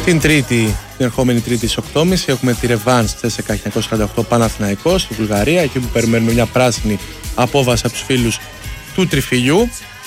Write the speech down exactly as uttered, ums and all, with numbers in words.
Την Τρίτη, την ερχόμενη Τρίτη στις οκτώ και τριάντα έχουμε τη ρεβάνς Τσέσσεκα χίλια εννιακόσια σαράντα οκτώ Παναθηναϊκός στη Βουλγαρία, εκεί που περιμένουμε μια πράσινη απόβαση από τους φίλους του Τριφυλιού.